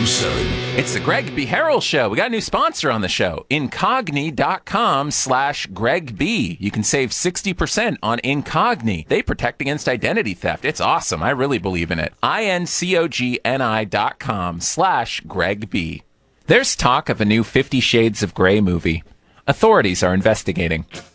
It's the Greg B. Harrell Show. We got a new sponsor on the show, Incogni.com/Greg B. You can save 60% on Incogni. They protect against identity theft. It's awesome. I really believe in it. Incogni.com/Greg B. There's talk of a new 50 Shades of Grey movie. Authorities are investigating.